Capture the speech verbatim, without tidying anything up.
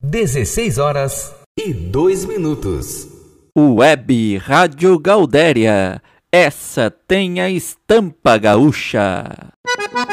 dezesseis horas e dois minutos. Web Rádio Gaudéria, essa tem a estampa gaúcha.